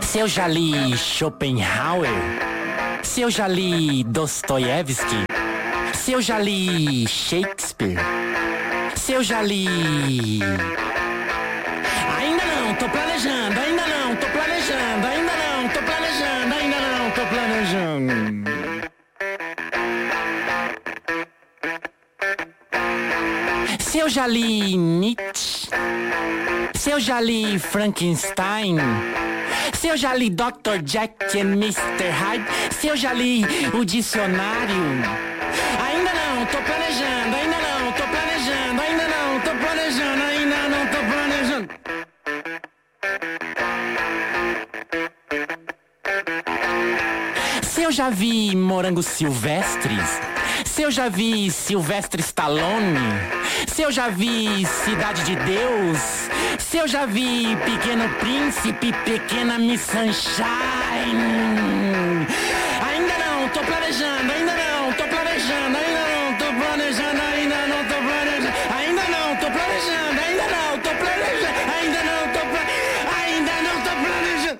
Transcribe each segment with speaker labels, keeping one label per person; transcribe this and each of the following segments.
Speaker 1: Se eu já li Schopenhauer, se eu já li Dostoiévski, se eu já li Shakespeare, se eu já li... Ainda não, tô planejando, ainda não, tô planejando, ainda não, tô planejando, ainda não, tô planejando. Se eu já li Nietzsche, se eu já li Frankenstein, se eu já li Dr. Jack and Mr. Hyde, se eu já li o dicionário. Ainda não, tô planejando, ainda não, tô planejando, ainda não, tô planejando, ainda não, tô planejando. Se eu já vi Morangos Silvestres, se eu já vi Sylvester Stallone, se eu já vi Cidade de Deus, se eu já vi Pequeno Príncipe, Pequena Miss Sunshine. Ainda não, tô planejando, ainda não, tô planejando, ainda não, tô planejando, ainda não, tô planejando, ainda não, tô planejando, ainda não, tô planejando, ainda não, tô planejando, ainda não, tô planejando.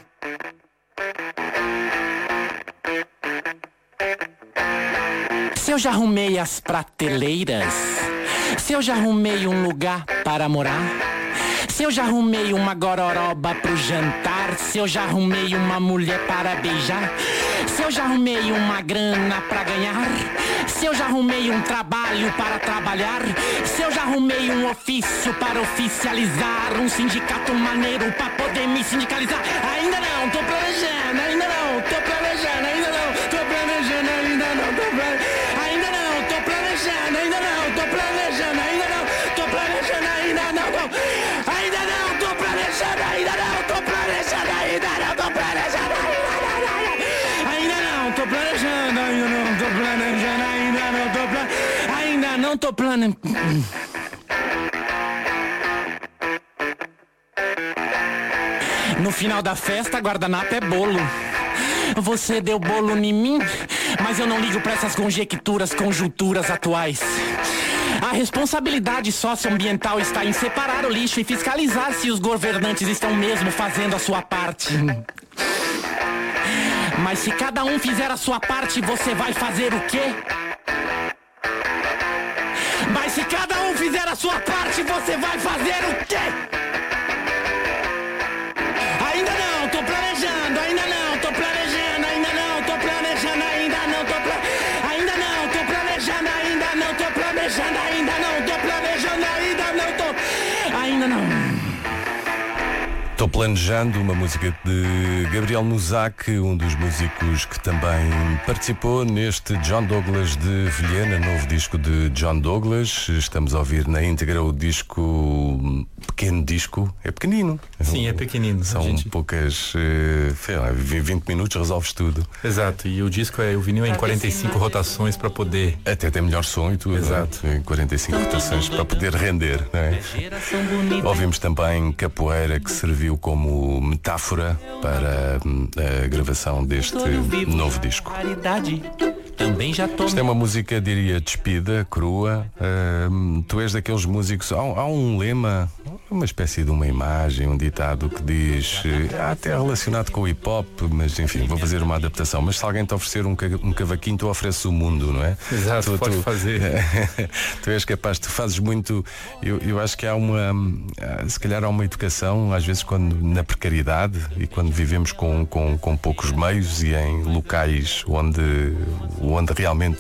Speaker 1: Se eu já arrumei as prateleiras, se eu já arrumei um lugar para morar, se eu já arrumei uma gororoba pro jantar, se eu já arrumei uma mulher para beijar, se eu já arrumei uma grana pra ganhar, se eu já arrumei um trabalho para trabalhar, se eu já arrumei um ofício para oficializar, um sindicato maneiro pra poder me sindicalizar. Ainda não, tô planejando, ainda não, tô planejando, ainda não, tô planejando, ainda não, tô planejando. Ainda não, tô planejando, ainda não, tô planejando, ainda não, tô planejando, ainda não, ainda não, tô planejando, ainda não, tô planejando, ainda não, tô planejando, ainda não, tô planejando, ainda não, tô planejando, ainda não, tô planejando, ainda não, tô planejando. No final da festa, guardanapo é bolo. Você deu bolo em mim, mas eu não ligo pra essas conjecturas, conjunturas atuais. A responsabilidade socioambiental está em separar o lixo e fiscalizar se os governantes estão mesmo fazendo a sua parte. Mas se cada um fizer a sua parte, você vai fazer o quê? Mas se cada um fizer a sua parte, você vai fazer o quê? Ainda não, tô planejando, ainda não, tô planejando, ainda não, tô planejando, ainda não, tô planejando, ainda não, tô planejando, ainda não, tô planejando, ainda não, tô planejando, ainda não, tô, ainda não.
Speaker 2: Estou planejando uma música de Gabriel Nosac, um dos músicos que também participou neste John Douglas de Vilhena, novo disco de John Douglas. Estamos a ouvir na íntegra o disco, pequeno disco, é pequenino.
Speaker 3: Sim, é pequenino.
Speaker 2: São poucas, 20 minutos resolves tudo.
Speaker 3: Exato, e o disco o vinil é em 45 rotações para poder...
Speaker 2: Até tem melhor som e tudo.
Speaker 3: Exato.
Speaker 2: Em 45 rotações para poder render, não é? Ouvimos também Capoeira, que serviu como metáfora para a gravação deste novo disco. Isto é uma música, diria, despida, crua. Tu és daqueles músicos. Há um lema, uma espécie de uma imagem, um ditado que diz, até relacionado com o hip hop, mas enfim, vou fazer uma adaptação. Mas se alguém te oferecer um cavaquinho, tu ofereces o mundo, não é?
Speaker 3: Exato, pode fazer.
Speaker 2: Tu és capaz, tu fazes muito. Eu acho que se calhar há uma educação, às vezes, quando na precariedade e quando vivemos com poucos meios e em locais onde realmente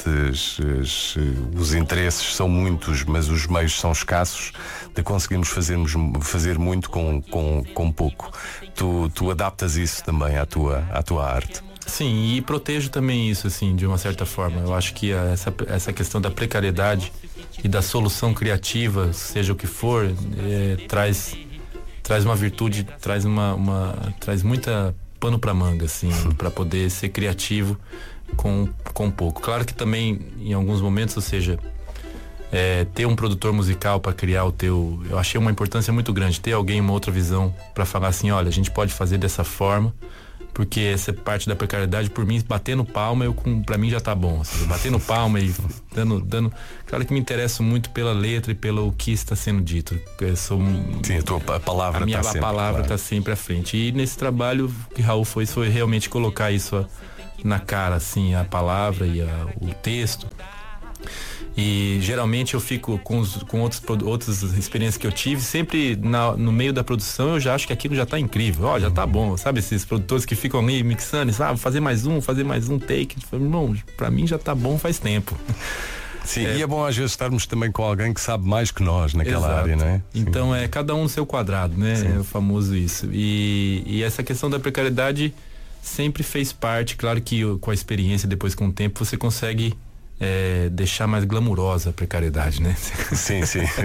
Speaker 2: os interesses são muitos, mas os meios são escassos, de conseguirmos fazer muito com pouco. Tu adaptas isso também à tua arte.
Speaker 3: Sim, e protejo também isso, assim, de uma certa forma. Eu acho que essa questão da precariedade e da solução criativa, seja o que for, traz uma virtude, traz muita pano pra manga, assim, para poder ser criativo com pouco. Claro que também, em alguns momentos, ou seja, ter um produtor musical para criar eu achei uma importância muito grande, ter alguém, uma outra visão para falar assim, olha, a gente pode fazer dessa forma, porque essa parte da precariedade, por mim, batendo palma, pra mim já tá bom. Assim, batendo palma e dando. Claro que me interesso muito pela letra e pelo que está sendo dito.
Speaker 2: Sim, a palavra
Speaker 3: a minha palavra está sempre à frente. E nesse trabalho que Raul foi realmente colocar isso na cara, assim, a palavra e o texto. E geralmente eu fico com outras experiências que eu tive, sempre no meio da produção eu já acho que aquilo já tá incrível, já tá bom, sabe, esses produtores que ficam ali mixando, vou fazer mais um take, irmão, pra mim já tá bom faz tempo.
Speaker 2: Sim, e é bom às vezes estarmos também com alguém que sabe mais que nós naquela
Speaker 3: Exato.
Speaker 2: área, não é?
Speaker 3: Então é cada um no seu quadrado, né? Sim. É o famoso isso. E essa questão da precariedade sempre fez parte, claro que com a experiência, depois com o tempo, você consegue deixar mais glamurosa a precariedade, né?
Speaker 2: Sim.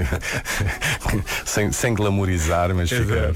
Speaker 2: sem glamorizar, mas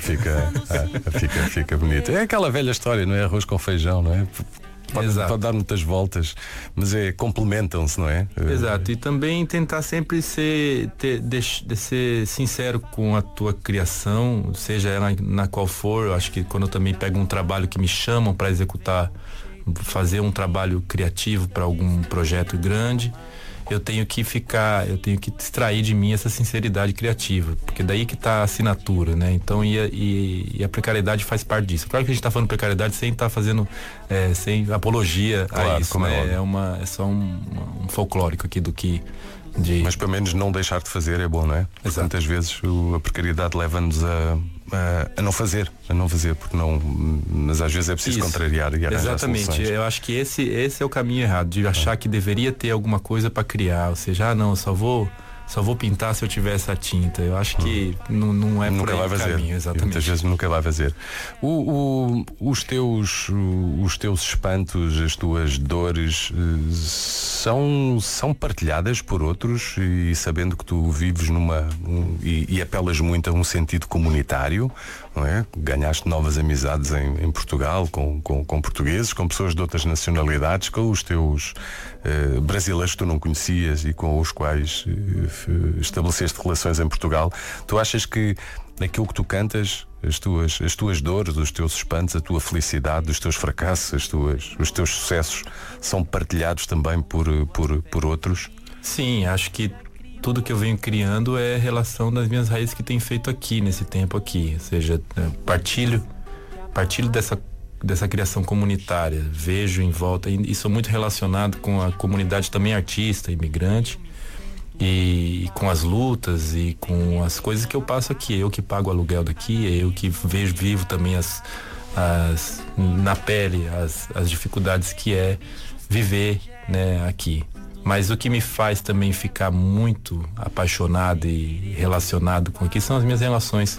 Speaker 2: fica bonito. É aquela velha história, não é? Arroz com feijão, não é? Pode dar muitas voltas, mas complementam-se, não é?
Speaker 3: Exato, e também tentar sempre ser sincero com a tua criação, seja ela na qual for. Eu acho que quando eu também pego um trabalho que me chamam para executar, fazer um trabalho criativo para algum projeto grande, eu tenho que extrair de mim essa sinceridade criativa, porque daí que tá a assinatura, né? Então, e a precariedade faz parte disso. Claro que a gente tá falando precariedade sem estar fazendo, sem apologia a isso, né? É só um folclórico aqui do que...
Speaker 2: Mas pelo menos não deixar de fazer é bom, não é? Exato. Tantas vezes a precariedade leva-nos a não fazer, porque não, mas às vezes é preciso contrariar e arranjar
Speaker 3: Exatamente,
Speaker 2: soluções.
Speaker 3: Eu acho que esse é o caminho errado, de achar que deveria ter alguma coisa para criar, ou seja, não, só vou pintar se eu tiver essa tinta. Eu acho que não é
Speaker 2: nunca
Speaker 3: por aí
Speaker 2: vai
Speaker 3: o
Speaker 2: fazer.
Speaker 3: caminho, exatamente.
Speaker 2: Muitas vezes nunca vai fazer. Os teus espantos, as tuas dores são partilhadas por outros, e sabendo que tu vives e apelas muito a um sentido comunitário, não é? Ganhaste novas amizades em Portugal com portugueses, com pessoas de outras nacionalidades, com os teus brasileiros que tu não conhecias e com os quais estabeleceste relações em Portugal. Tu achas que aquilo que tu cantas, as tuas dores, os teus espantos, a tua felicidade, os teus fracassos, os teus sucessos são partilhados também por outros? Sim,
Speaker 3: acho que tudo que eu venho criando é relação das minhas raízes que tenho feito aqui, nesse tempo aqui. Ou seja, partilho dessa criação comunitária, vejo em volta, e sou muito relacionado com a comunidade também artista, imigrante, e com as lutas e com as coisas que eu passo aqui. Eu que pago o aluguel daqui, eu que vivo também na pele as dificuldades que é viver, né, aqui. Mas o que me faz também ficar muito apaixonado e relacionado com aqui são as minhas relações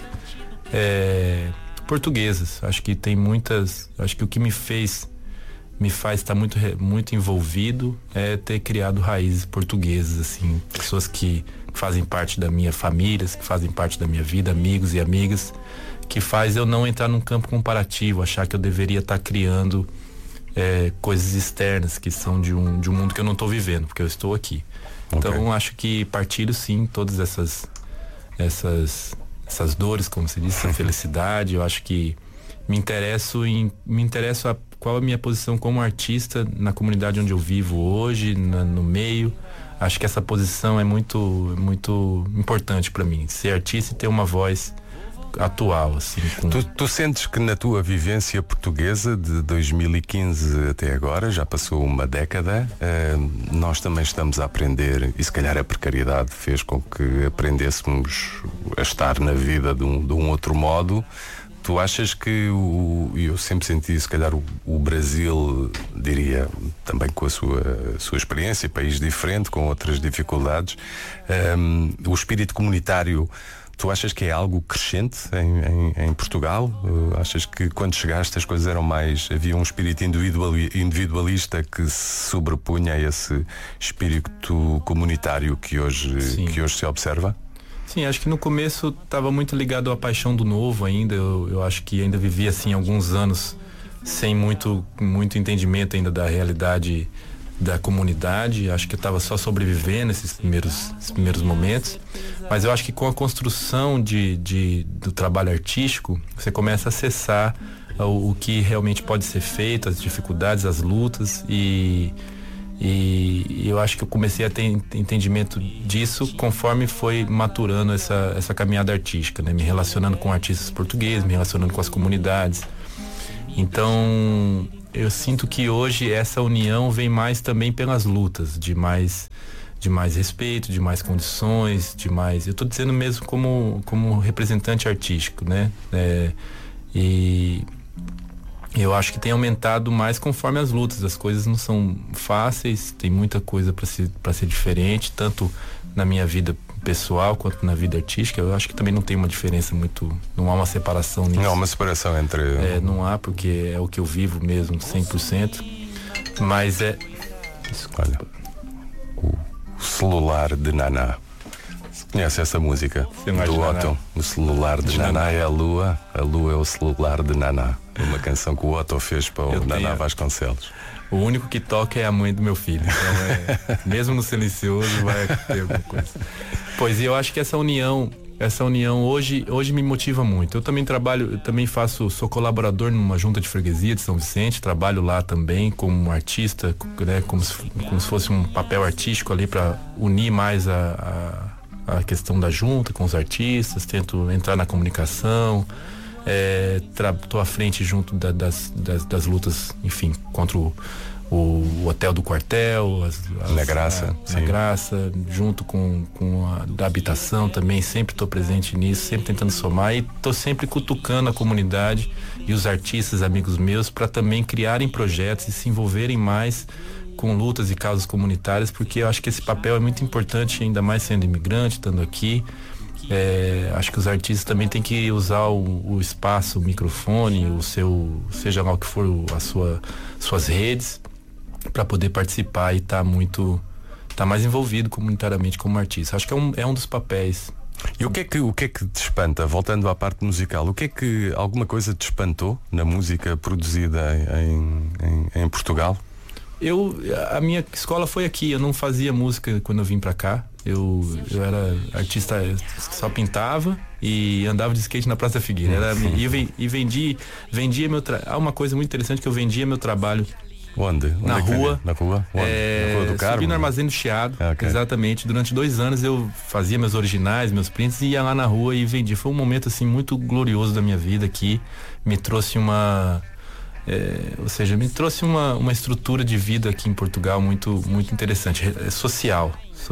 Speaker 3: portuguesas. Acho que tem muitas. Acho que o que me faz estar muito envolvido é ter criado raízes portuguesas, assim, pessoas que fazem parte da minha família, que fazem parte da minha vida, amigos e amigas, que faz eu não entrar num campo comparativo, achar que eu deveria estar criando coisas externas que são de um mundo que eu não estou vivendo, porque eu estou aqui. Okay. Então acho que partilho sim todas essas dores, como se diz, essa felicidade. Eu acho que me interesso qual a minha posição como artista na comunidade onde eu vivo hoje, no meio. Acho que essa posição é muito, muito importante para mim, ser artista e ter uma voz atual, assim.
Speaker 2: Tu sentes que na tua vivência portuguesa de 2015 até agora, já passou uma década, nós também estamos a aprender, e se calhar a precariedade fez com que aprendêssemos a estar na vida de um outro modo. Tu achas que eu sempre senti, se calhar, o Brasil, diria, também com a sua experiência, país diferente, com outras dificuldades, o espírito comunitário, tu achas que é algo crescente em Portugal? Achas que quando chegaste as coisas eram mais... Havia um espírito individualista que se sobrepunha a esse espírito comunitário que hoje se observa?
Speaker 3: Sim, acho que no começo estava muito ligado à paixão do novo ainda. Eu acho que ainda vivia assim alguns anos sem muito entendimento ainda da realidade da comunidade. Acho que eu estava só sobrevivendo nesses primeiros momentos. Mas eu acho que com a construção do trabalho artístico, você começa a acessar o que realmente pode ser feito, as dificuldades, as lutas, e eu acho que eu comecei a ter entendimento disso conforme foi maturando essa caminhada artística, né? Me relacionando com artistas portugueses, me relacionando com as comunidades. Então eu sinto que hoje essa união vem mais também pelas lutas, de mais respeito, de mais condições, eu estou dizendo mesmo como representante artístico, né? E eu acho que tem aumentado mais conforme as lutas. As coisas não são fáceis, tem muita coisa para ser diferente, tanto na minha vida pessoal quanto na vida artística. Eu acho que também não tem uma diferença muito, não há uma separação nisso.
Speaker 2: Não há uma separação entre...
Speaker 3: não há, porque é o que eu vivo mesmo, 100%. Mas
Speaker 2: Olha, o celular de Naná. Conhece essa música do Otto? O celular de Naná é a lua é o celular de Naná. É uma canção que o Otto fez para o Naná Vasconcelos.
Speaker 3: O único que toca é a mãe do meu filho. Então mesmo no silencioso vai ter alguma coisa. Pois, e eu acho que essa união hoje me motiva muito. Eu também sou colaborador numa junta de freguesia de São Vicente, trabalho lá também como artista, né, como se fosse um papel artístico ali para unir mais a questão da junta com os artistas, tento entrar na comunicação, tô à frente junto das lutas, enfim, contra o Hotel do Quartel,
Speaker 2: Na Graça,
Speaker 3: na Graça, junto com a da habitação também, sempre estou presente nisso, sempre tentando somar, e estou sempre cutucando a comunidade e os artistas, amigos meus, para também criarem projetos e se envolverem mais com lutas e causas comunitárias, porque eu acho que esse papel é muito importante, ainda mais sendo imigrante, estando aqui. Acho que os artistas também têm que usar o espaço, o microfone, seja lá o que for, suas redes, para poder participar e tá mais envolvido comunitariamente como artista. Acho que é um dos papéis.
Speaker 2: E o que é que te espanta, voltando à parte musical, alguma coisa te espantou na música produzida em Portugal?
Speaker 3: A minha escola foi aqui, eu não fazia música quando eu vim pra cá. Eu era artista, só pintava e andava de skate na Praça Figueira. E vendia meu trabalho. Há uma coisa muito interessante, que eu vendia meu trabalho.
Speaker 2: Onde?
Speaker 3: Na rua.
Speaker 2: Na rua? Na Rua do Carmo?
Speaker 3: Subi no Armazém do Chiado,
Speaker 2: okay.
Speaker 3: Exatamente. Durante 2 anos eu fazia meus originais, meus prints, e ia lá na rua e vendia. Foi um momento assim muito glorioso da minha vida, que me trouxe uma estrutura de vida aqui em Portugal muito, muito interessante, social.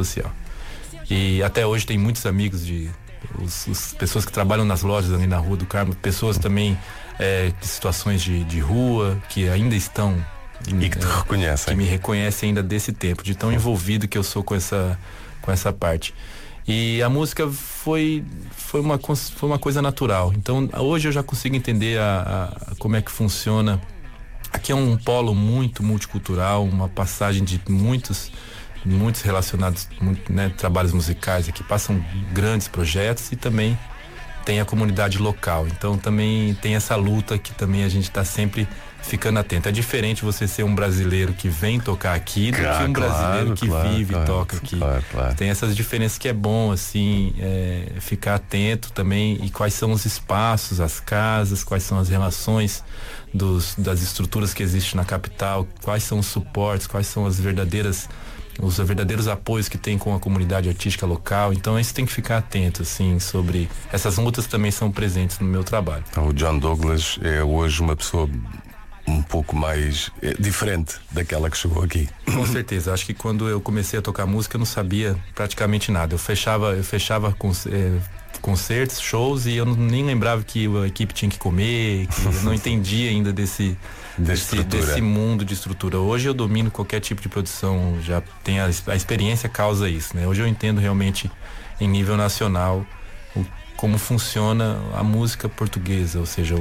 Speaker 3: E até hoje tem muitos amigos pessoas que trabalham nas lojas ali na Rua do Carmo, pessoas também de situações de rua, que ainda estão
Speaker 2: e que te reconhecem,
Speaker 3: que me reconhecem ainda desse tempo, de tão envolvido que eu sou com essa parte. E a música foi uma coisa natural. Então hoje eu já consigo entender como é que funciona. Aqui é um polo muito multicultural, uma passagem de muitos relacionados, né, trabalhos musicais aqui, passam grandes projetos, e também tem a comunidade local. Então também tem essa luta que também a gente está sempre ficando atento. É diferente você ser um brasileiro que vem tocar aqui do que um brasileiro que vive e toca aqui. Claro. Tem essas diferenças que é bom, assim, ficar atento também, e quais são os espaços, as casas, quais são as relações das estruturas que existem na capital, quais são os suportes, quais são os verdadeiros apoios que tem com a comunidade artística local. Então isso tem que ficar atento, assim, sobre essas lutas também são presentes no meu trabalho.
Speaker 2: O John Douglas é hoje uma pessoa um pouco mais diferente daquela que chegou aqui.
Speaker 3: Com certeza. Acho que quando eu comecei a tocar música eu não sabia praticamente nada. Eu fechava concertos, shows, e eu nem lembrava que a equipe tinha que comer, que eu não entendia ainda desse mundo de estrutura. Hoje eu domino qualquer tipo de produção, já tenho a experiência causa isso, né? Hoje eu entendo realmente em nível nacional como funciona a música portuguesa, ou seja,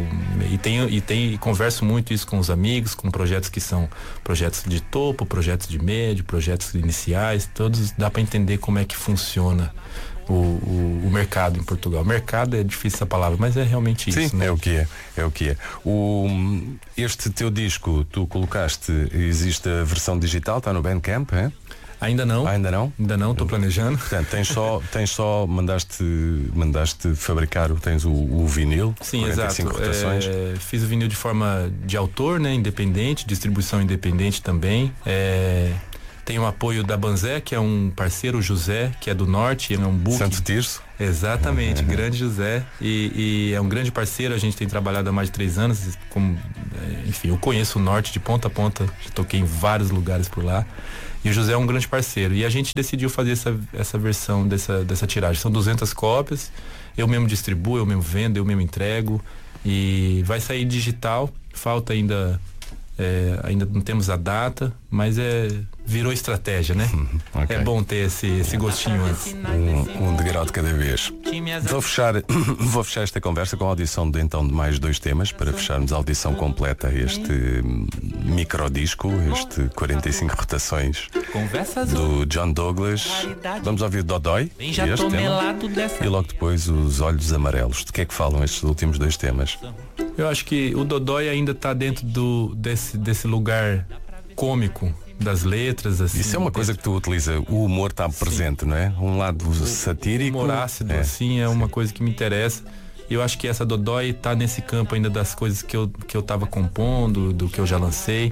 Speaker 3: e converso muito isso com os amigos, com projetos que são projetos de topo, projetos de médio, projetos iniciais, todos dá para entender como é que funciona o mercado em Portugal. Mercado é difícil essa palavra, mas é realmente isso.
Speaker 2: Sim, né? É o que é. Este teu disco, tu colocaste, existe a versão digital, está no Bandcamp, é?
Speaker 3: Ainda não.
Speaker 2: Ainda não?
Speaker 3: Ainda não, estou planejando.
Speaker 2: Portanto, mandaste fabricar, tens o vinil.
Speaker 3: Sim,
Speaker 2: 45
Speaker 3: exato.
Speaker 2: rotações.
Speaker 3: Fiz o vinil de forma de autor, né? Independente, distribuição independente também. Tem o apoio da Banzé, que é um parceiro, o José, que é do Norte, ele é um book.
Speaker 2: Santo Tirso.
Speaker 3: Exatamente, grande José. E é um grande parceiro, a gente tem trabalhado há mais de 3 anos. Enfim, eu conheço o Norte de ponta a ponta, já toquei em vários lugares por lá. E o José é um grande parceiro. E a gente decidiu fazer essa versão dessa tiragem. São 200 cópias, eu mesmo distribuo, eu mesmo vendo, eu mesmo entrego. E vai sair digital, falta ainda não temos a data, mas virou estratégia, né?
Speaker 2: Okay.
Speaker 3: É bom ter esse gostinho antes.
Speaker 2: Um degrau de cada vez. Vou fechar esta conversa com a audição de mais 2 temas para fecharmos a audição completa a este microdisco, este 45 rotações do John Douglas. Vamos ouvir Dodói este tema, e logo depois Os Olhos Amarelos. De que é que falam estes últimos 2 temas?
Speaker 3: Eu acho que o Dodói ainda está dentro desse lugar cômico das letras, assim.
Speaker 2: Isso é uma coisa que tu utiliza, o humor está presente, não é? Um lado satírico.
Speaker 3: O humor ácido, assim, é uma coisa que me interessa. E eu acho que essa Dodói está nesse campo ainda das coisas que eu tava compondo, do que eu já lancei.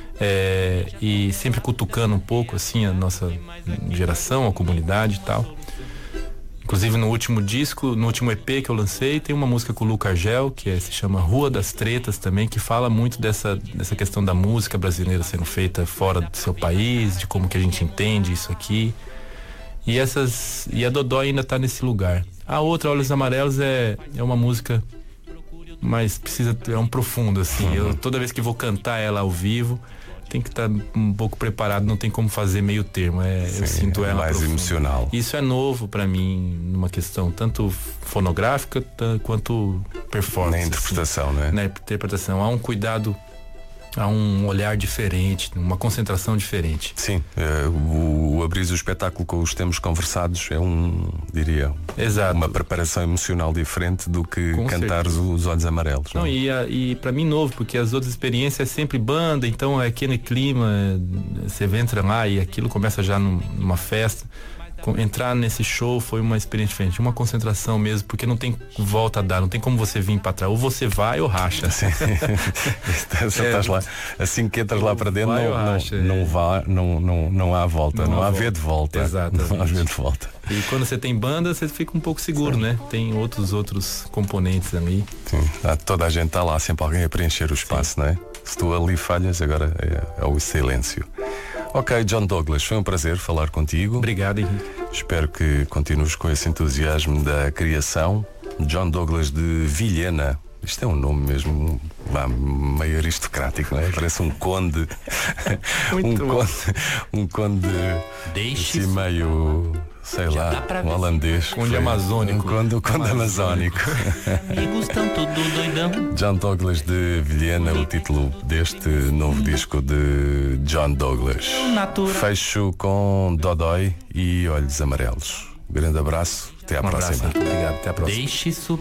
Speaker 3: E sempre cutucando um pouco, assim, a nossa geração, a comunidade e tal. Inclusive no último disco, no último EP que eu lancei, tem uma música com o Luca Argel, que se chama Rua das Tretas também, que fala muito dessa questão da música brasileira sendo feita fora do seu país, de como que a gente entende isso aqui. E a Dodói ainda tá nesse lugar. A outra, Olhos Amarelos, é uma música, mas é um profundo, assim. Toda vez que vou cantar ela ao vivo, tem que estar um pouco preparado, não tem como fazer meio termo. Eu sinto ela
Speaker 2: mais
Speaker 3: profunda.
Speaker 2: Emocional.
Speaker 3: Isso é novo pra mim, numa questão tanto fonográfica quanto performance.
Speaker 2: Na interpretação,
Speaker 3: assim,
Speaker 2: né?
Speaker 3: Na interpretação. Há um cuidado, há um olhar diferente, uma concentração diferente.
Speaker 2: Sim, o abrir o espetáculo com os temas conversados é
Speaker 3: Exato.
Speaker 2: Uma preparação emocional diferente do que
Speaker 3: Com
Speaker 2: cantares Os Olhos Amarelos.
Speaker 3: Não, e pra mim novo, porque as outras experiências é sempre banda, então é aquele clima, você entra lá e aquilo começa já numa festa. Entrar nesse show foi uma experiência diferente, uma concentração mesmo, porque não tem volta a dar, não tem como você vir pra trás, ou você vai ou racha.
Speaker 2: Sim. Estás lá, assim que entras lá para dentro, não há volta, não há vê de volta.
Speaker 3: Exatamente.
Speaker 2: Não há vê de volta.
Speaker 3: E quando você tem banda, você fica um pouco seguro, né? Tem outros componentes ali.
Speaker 2: Sim, toda a gente está lá, sempre alguém a preencher o espaço, não é? Se tu ali falhas, agora é o silêncio. Ok, John Douglas, foi um prazer falar contigo.
Speaker 3: Obrigado, Henrique.
Speaker 2: Espero que continues com esse entusiasmo da criação. John Douglas de Vilhena. Isto é um nome mesmo meio aristocrático, não é? Parece um conde. um conde assim meio, sei lá, um holandês.
Speaker 3: Conde amazônico.
Speaker 2: Um conde amazónico.
Speaker 1: Amigos estão tudo doidão.
Speaker 2: John Douglas de Vilhena, o título deste novo disco de John Douglas. Fecho com Dodói e Olhos Amarelos. Grande abraço, até à próxima.
Speaker 3: Obrigado, até a próxima.
Speaker 1: Deixe